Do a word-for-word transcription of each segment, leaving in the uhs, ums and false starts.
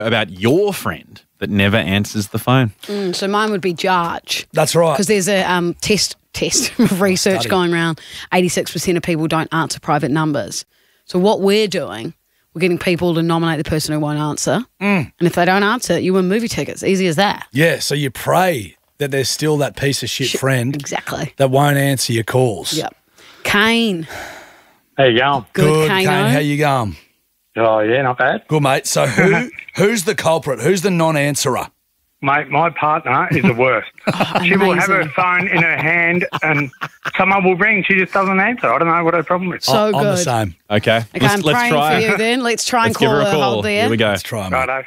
about your friend that never answers the phone. Mm, so mine would be Jarge. That's right. Because there's a um, test test research Study. going around. eighty-six percent of people don't answer private numbers. So what we're doing, we're getting people to nominate the person who won't answer. Mm. And if they don't answer, you win movie tickets. Easy as that. Yeah, so you pray that there's still that piece of shit, Shit, friend exactly. that won't answer your calls. Yep. Kane. How you going? Good, Good, Kane. Kane. How you going? Oh, yeah, not bad. Good, mate. So who who's the culprit? Who's the non-answerer? Mate, my partner is the worst. She will have her amazing. phone in her hand and someone will ring. She just doesn't answer. I don't know what her problem is. So I- I'm good. the same. Okay. Okay, let's, I'm let's praying try. for you then. Let's try and Let's give call her a her. call. Hold there. Here we go. Let's try, mate. Righto.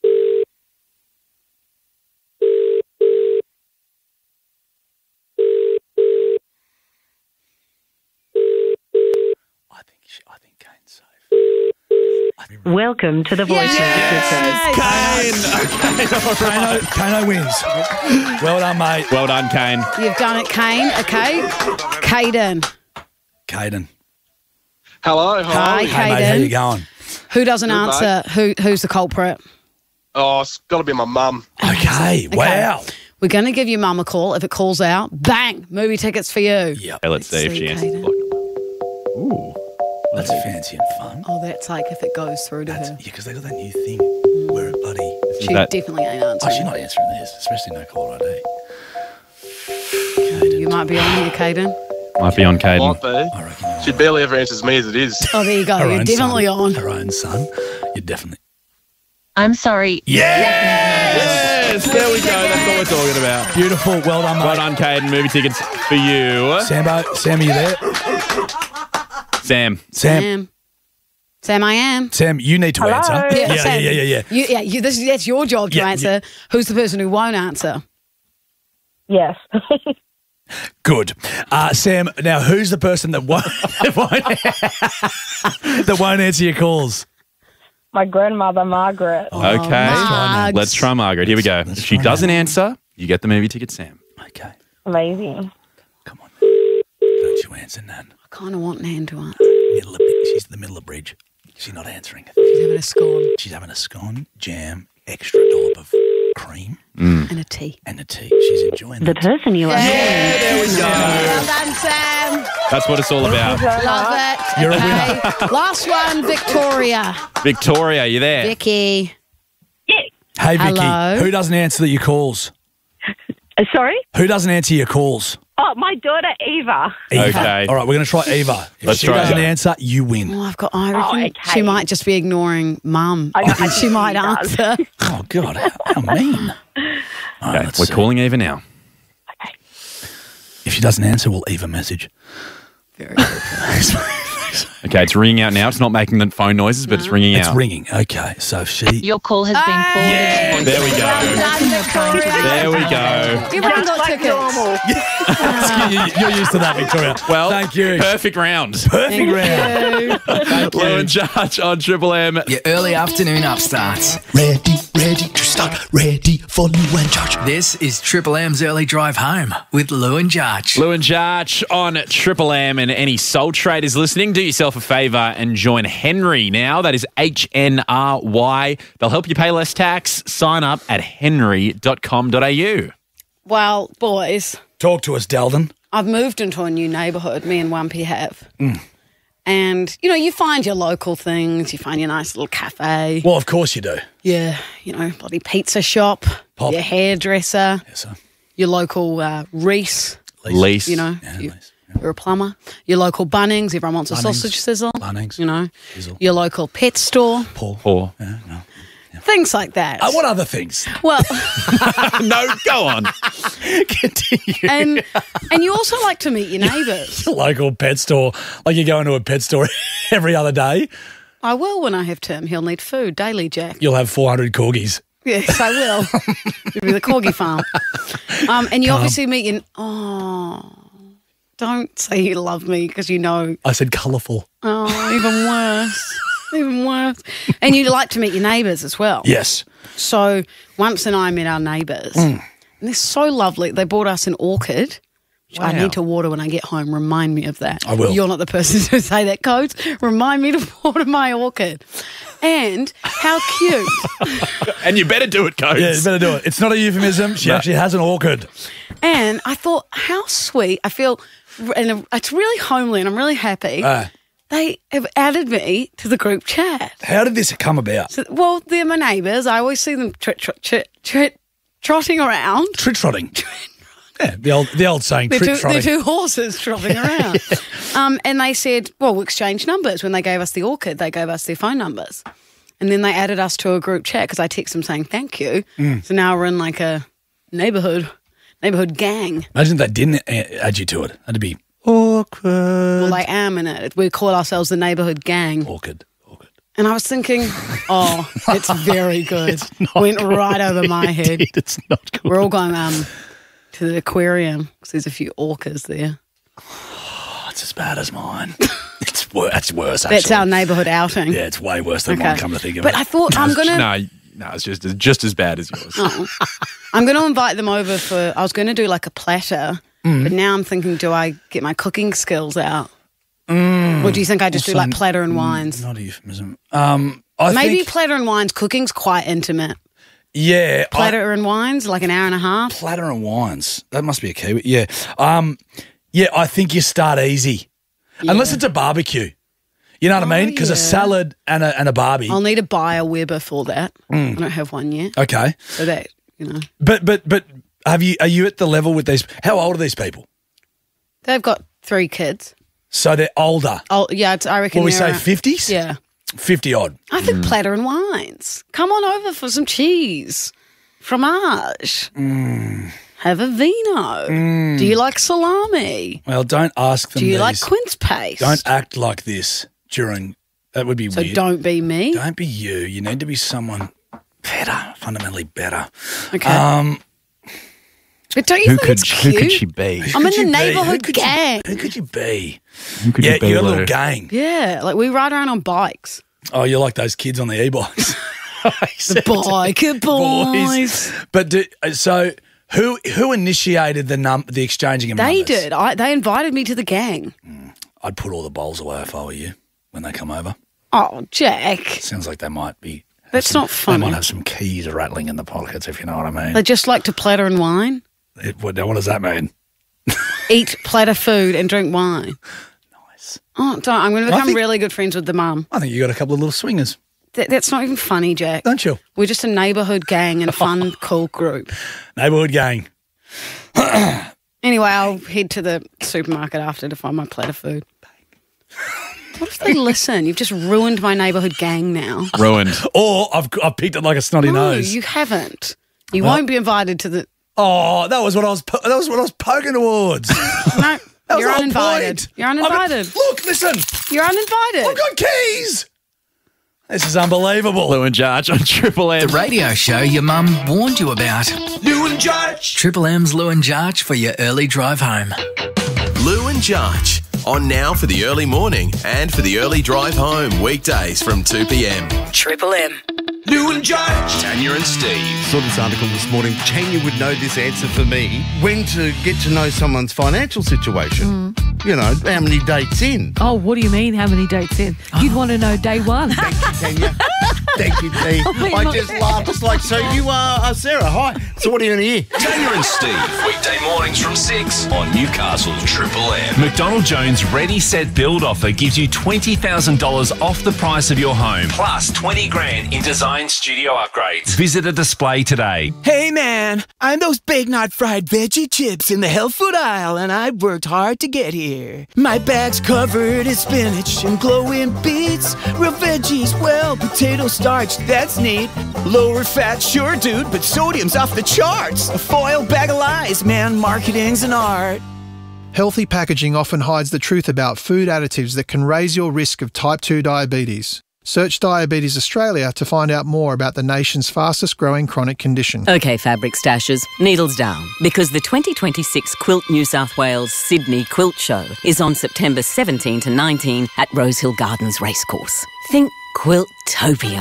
I think she, I think Kane's safe. I think Welcome to the voicemail system. Yes! Kano, Kano wins. Well done, mate. Well done, Kane. You've done it, Kane. Okay. Caden. Caden. Hello, Hi, hi. Hey, mate, how you Caden. going? Who doesn't Good, answer? Who Who's the culprit? Oh, it's got to be my mum. Okay, wow. We're going to give your mum a call. If it calls out, bang, movie tickets for you. Yep, Okay, let's see if see, she answers the Caden. block. Ooh. that's fancy and fun. Oh, that's like if it goes through to That's, her. yeah, because they got that new thing where it bloody... She that- definitely ain't Oh, answering. she's not answering this, especially no caller I D. Caden. You might be on here, Caden. Might be on Caden. Might be. I reckon you're She right. barely ever answers me as it is. Oh, there you go. Her You're own definitely son. on. Her own son. You're definitely... I'm sorry. Yes, there we go. That's what we're talking about. Beautiful. Well done, mate. Well done, Caden. Movie tickets for you. Sambo, Sam, are you there? Sam. Sam, Sam. Sam, I am. Sam, you need to Hello? answer. Yeah, yeah, yeah, Sam. yeah, yeah, yeah. You, yeah, you, this, that's your job to Yeah, answer. Who's the person who won't answer? Yes. Good. Uh, Sam, now who's the person that won't, that won't, that won't answer your calls? My grandmother, Margaret. Okay. Margs. Let's try Margaret. Here we go. Let's If she try doesn't answer, you get the movie ticket, Sam. Okay. Amazing. Come on. Don't you answer, Nan. I kind of want Nan to answer. Middle of, she's in the middle of bridge. She's not answering. She's having a scone She's having a scone, jam, extra dollop of cream, and a tea. and a tea. She's enjoying The that. person you are. There we go. Well done, Sam. That's what it's all about. Love it. You're a okay. Last one, Victoria. Victoria, you there? Vicky. Hey, Vicky, Hello. who doesn't answer your calls? Uh, sorry? Who doesn't answer your calls? Oh, my daughter, Eva. Eva. Okay. All right, we're going to try Eva. If Let's she try doesn't Eva. answer, you win. Oh, I've got. I reckon okay. she might just be ignoring Mum. I know, I And she think might she does. answer. Oh, God, how, how mean. All right, Okay, let's we're see. calling Eva now. If she doesn't answer, we'll Eva message. Very good. Okay, it's ringing out now. It's not making the phone noises, but it's ringing It's out. ringing. Okay, so if she... Your call has been forwarded. There we Well go. done, Victoria. There we go. Everyone got Like tickets. normal. You- You're used to that, Victoria. Well, thank you. Perfect round. Perfect round. Thank Lou you. and Judge on Triple M. Your early afternoon upstarts. Ready, ready to start, ready for Lou and Judge. This is Triple M's early drive home with Lou and Judge. Lou and Judge on Triple M, and any sole traders listening, do yourself a favour and join Henry now. That is H N R Y. They'll help you pay less tax. Sign up at henry dot com dot a u. Well, boys, Talk to us, Delden. I've moved into a new neighbourhood, me and Wumpy have. And, you know, you find your local things. You find your nice little cafe. Well, of course you do. Yeah, you know, bloody pizza shop. Pop. Your hairdresser. Yes, sir. Your local uh, Reese, Lease. you know. Yeah, you, Lease. You're a plumber. Your local Bunnings. Everyone wants a Bunnings. sausage sizzle. Bunnings. You know. Sizzle. Your local pet store. Paul. Or, Yeah, no. Things like that. Uh, what other things? Well, no, go on. Continue. and and you also like to meet your neighbours. Local pet store. Like you go into a pet store every other day, I will when I have Tim. He'll need food daily, Jack. you'll have four hundred corgis. Yes, I will. It'll be the corgi farm. Um, and you obviously meet your... Oh, don't say you love me because you know... I said colourful. Oh, even worse. Even worse. And you like to meet your neighbours as well. Yes. So once and I met our neighbours. Mm. And they're so lovely. They bought us an orchid, which I Wow. need to water when I get home. Remind me of that. I will. You're not the person to say that, Codes. Remind me to water my orchid. And how cute. And you better do it, Coates. Yeah, you better do it. It's not a euphemism. She No. actually has an orchid. And I thought, how sweet. I feel, and it's really homely and I'm really happy. Uh, They have added me to the group chat. how did this come about? So, well, they're my neighbours. I always see them tr- tr- tr- tr- trotting around. Trit trotting. Yeah, the old the old saying, They're trit two, trotting. they're two horses trotting around. um, and they said, well, we'll exchange numbers. When they gave us the orchid, they gave us their phone numbers. And then they added us to a group chat because I texted them saying thank you. Mm. So now we're in like a neighbourhood, neighbourhood gang. Imagine if they didn't a- add you to it. That'd be awkward. Well, I am in it. We call ourselves the neighbourhood gang. Awkward. Awkward. And I was thinking, oh, it's very good. Went right over my head. It's not good. We're all going um to the aquarium because there's a few orcas there. Oh, it's as bad as mine. It's worse. It's worse, actually. That's our neighbourhood outing. Yeah, it's way worse than mine, come to think of But it. I thought I'm going to... No, no, it's just just as bad as yours. Oh. I'm going to invite them over for... I was going to do like a platter, Mm. but now I'm thinking, do I get my cooking skills out? Mm. Or do you think I just do Also, like platter and wines? Not a euphemism. Um, I Maybe think, platter and wines, cooking's quite intimate. yeah. I- Platter and wines, like an hour and a half. Platter and wines. That must be a key. Yeah. Um, yeah, I think you start easy. Unless it's a barbecue. You know what I mean? Because yeah. a salad and a, and a barbie. I'll need to buy a Weber for that. Mm. I don't have one yet. Okay. So that, you know. But but but have you are you at the level with these? How old are these people? They've got three kids. So they're older. Oh, yeah, it's, I reckon Will we they're, say uh, fifties? Yeah. Fifty odd. I think platter and wines. Come on over for some cheese. Fromage. Mm. Have a vino. Do you like salami? Well, don't ask them. Do you these. like quince paste? Don't act like this during. That would be so weird. don't be me. Don't be you. You need to be someone better, fundamentally better. Okay. Um, but don't you Who think could it's who cute? could she be? I'm could in you the be? neighbourhood Who could you- gang. who could you be? Who could Yeah, you be, you're a Lou? little gang. Yeah, like we ride around on bikes. Oh, you're like those kids on the e-bikes. The biker boys. But do, so who who initiated the num the exchanging of They numbers? did. I, they invited me to the gang. I'd put all the bowls away if I were you when they come over. Oh, Jack. Sounds like they might be. have That's some- not funny. They might have some keys rattling in the pockets, if you know what I mean. They just like to platter and wine. It, what, what does that mean? Eat platter food and drink wine. Nice. Oh, don't. I'm going to I become think- really good friends with the mum. I think you got a couple of little swingers, That, that's not even funny, Jack. don't you? We're just a neighbourhood gang and a fun, cool group. Neighbourhood gang. Anyway, I'll head to the supermarket after to find my platter food. What if they listen? You've just ruined my neighbourhood gang now. Ruined. Or I've I've picked it like a snotty No, nose. you haven't. You Well- won't be invited to the... Oh, that was what I was. Po- that was what I was poking towards. No, That was you're the whole uninvited. point. You're I mean, uninvited. look, listen. You're uninvited. I've got keys. This is unbelievable. Lou and Jarge on Triple M. The radio show your mum warned you about. Lou and Jarge. Triple M's Lou and Jarge for your early drive home. Lou and Jarge, on now for the early morning and for the early drive home, weekdays from two p.m. Triple M. Lou and Jarge. Tanya and Steve. Saw this article this morning. Tanya would know this answer for me. When to get to know someone's financial situation. You know, how many dates in. Oh, what do you mean? How many dates in? You'd want to know day one. Thank you, Tanya. Thank you, T. Oh, I my just God. laughed. It's like, so you are uh, Sarah. Hi. So what are you going to hear? Tanya and Steve, weekday mornings from six on Newcastle's Triple M. McDonald Jones Ready Set Build offer gives you twenty thousand dollars off the price of your home, plus twenty grand in design studio upgrades. Visit a display today. Hey man, I'm those big not fried veggie chips in the health food aisle, and I worked hard to get here. My bag's covered in spinach and glowing beets, real veggies, well, potato starch, that's neat. Lower fat, sure dude, but sodium's off the charts. A foil bag of lies, man, marketing's an art. Healthy packaging often hides the truth about food additives that can raise your risk of type two diabetes. Search Diabetes Australia to find out more about the nation's fastest growing chronic condition. Okay, fabric stashers, needles down, because the twenty twenty-six Quilt New South Wales Sydney Quilt Show is on September seventeenth to nineteenth at Rosehill Gardens Racecourse. Think Quiltopia.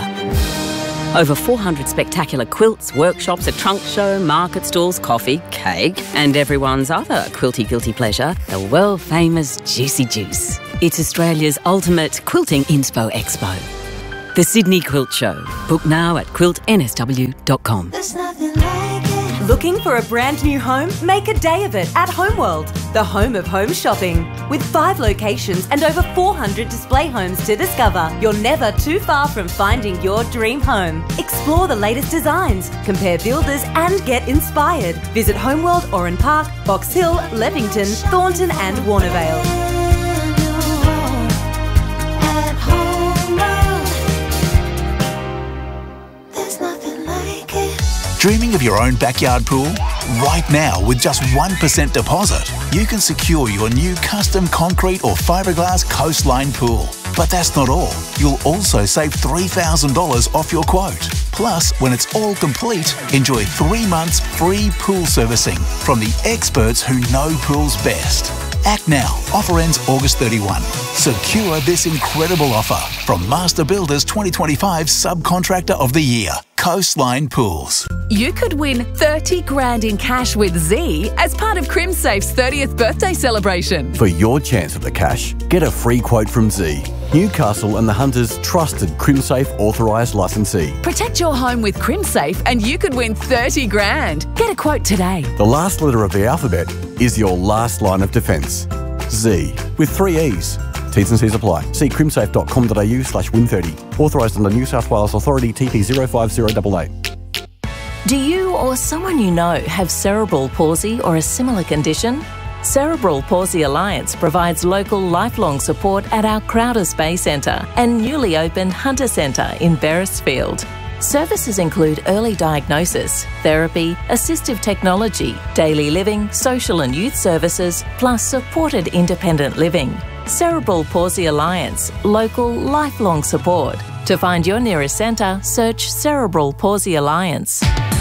Over four hundred spectacular quilts, workshops, a trunk show, market stalls, coffee, cake, and everyone's other quilty guilty pleasure, the world-famous Juicy Juice. It's Australia's ultimate quilting inspo expo. The Sydney Quilt Show. Book now at quilt n s w dot com. Looking for a brand new home? Make a day of it at Homeworld, the home of home shopping. With five locations and over four hundred display homes to discover, you're never too far from finding your dream home. Explore the latest designs, compare builders and get inspired. Visit Homeworld Oran Park, Box Hill, Leppington, Thornton and Warnervale. Dreaming of your own backyard pool? Right now, with just one percent deposit, you can secure your new custom concrete or fiberglass coastline pool. But that's not all. You'll also save three thousand dollars off your quote. Plus, when it's all complete, enjoy three months free pool servicing from the experts who know pools best. Act now. Offer ends August thirty-first. Secure this incredible offer from Master Builders twenty twenty-five Subcontractor of the Year, Coastline Pools. You could win thirty grand in cash with Z as part of CrimSafe's thirtieth birthday celebration. For your chance at the cash, get a free quote from Z, Newcastle and the Hunters' trusted CrimSafe authorised licensee. Protect your home with CrimSafe and you could win thirty grand. Get a quote today. The last letter of the alphabet is your last line of defence. Z, with three E's. T's and C's apply. See crimsafe dot com dot a u slash win thirty. Authorised under New South Wales Authority T P zero five zero eight eight. Do you or someone you know have cerebral palsy or a similar condition? Cerebral Palsy Alliance provides local lifelong support at our Crowders Bay Centre and newly opened Hunter Centre in Beresfield. Services include early diagnosis, therapy, assistive technology, daily living, social and youth services, plus supported independent living. Cerebral Palsy Alliance, local lifelong support. To find your nearest centre, search Cerebral Palsy Alliance.